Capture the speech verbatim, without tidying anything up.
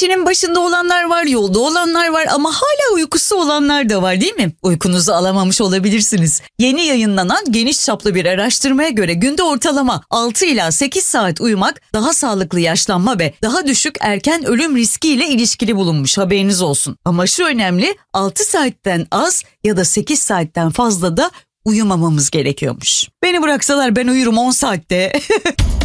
İşinin başında olanlar var, yolda olanlar var ama hala uykusu olanlar da var değil mi? Uykunuzu alamamış olabilirsiniz. Yeni yayınlanan geniş çaplı bir araştırmaya göre günde ortalama altı ila sekiz saat uyumak daha sağlıklı yaşlanma ve daha düşük erken ölüm riskiyle ilişkili bulunmuş, haberiniz olsun. Ama şu önemli, altı saatten az ya da sekiz saatten fazla da uyumamamız gerekiyormuş. Beni bıraksalar ben uyurum on saatte.